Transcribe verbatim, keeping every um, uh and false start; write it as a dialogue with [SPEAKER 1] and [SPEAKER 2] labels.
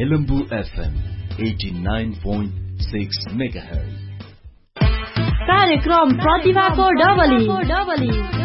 [SPEAKER 1] Helambu FM eighty-nine point six megahertz.
[SPEAKER 2] कार्यक्रम प्रतिभाको डबली